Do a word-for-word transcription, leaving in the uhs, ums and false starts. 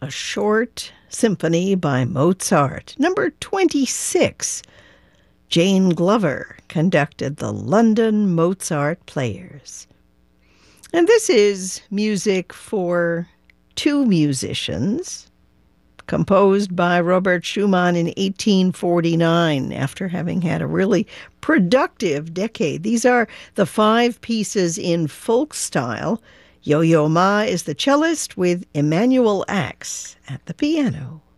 A Short Symphony by Mozart. Number twenty-six, Jane Glover conducted the London Mozart Players. And this is music for two musicians, composed by Robert Schumann in eighteen forty-nine, after having had a really productive decade. These are the five pieces in folk style. Yo-Yo Ma is the cellist with Emanuel Ax at the piano.